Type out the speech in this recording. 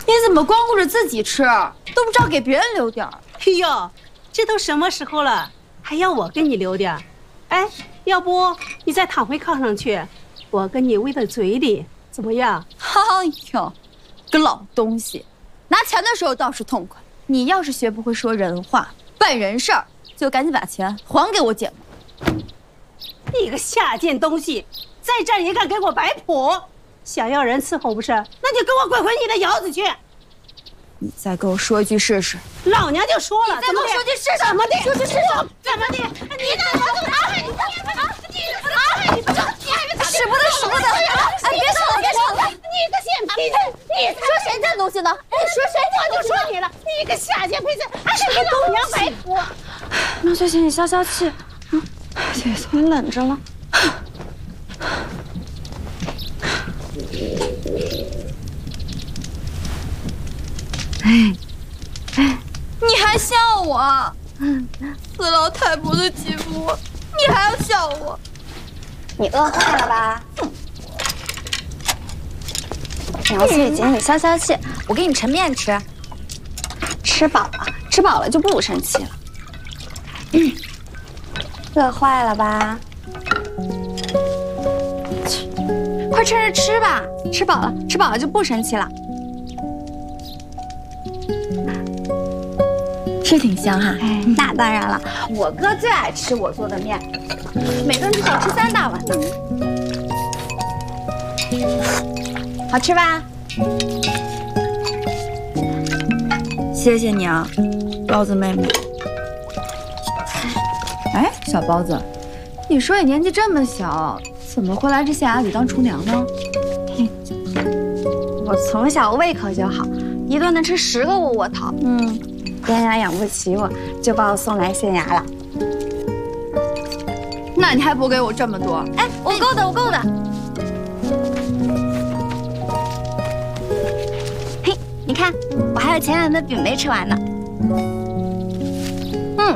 你怎么光顾着自己吃，都不知道给别人留点儿？ 哎呦，这都什么时候了，还要我给你留点儿？哎，要不你再躺回炕上去，我给你喂到嘴里，怎么样？ 哎呦，个老东西，拿钱的时候倒是痛快。你要是学不会说人话、办人事儿，就赶紧把钱还给我姐们。 你个下贱东西，在这儿也敢给我摆谱？想要人伺候不是？那就给我滚回你的窑子去！ 你再给我说一句试试。 老娘就说了， 你再给我说句试试。 怎么的？ 说句试试。 怎么的？你怎么了？你不使不得使不得！哎，别吵了，别吵了！ 你个贱坯子！你说谁这东西呢？ 你说谁？我就说你了！你个下贱坯子，还是给老娘摆谱！ 那就请你消消气。姐姐终于冷着了。你还笑我？死老太婆的媳妇，你还要笑我？ 你饿坏了吧？苗姐姐，你消消气，我给你盛面吃。吃饱了，吃饱了就不生气了。饿坏了吧？快趁热吃吧，吃饱了，吃饱了就不生气了。 是挺香哈。 哎，那当然了，我哥最爱吃我做的面，每顿至少吃3大碗呢。好吃吧？ 谢谢你啊，包子妹妹。哎，小包子，你说你年纪这么小，怎么会来这县衙里当厨娘呢？ 我从小胃口就好，一顿能吃10个窝窝头。爹娘养不起我，就把我送来县衙了。 那你还不给我这么多？ 哎，我够的，我够的。嘿，你看，我还有前2顿的饼没吃完呢。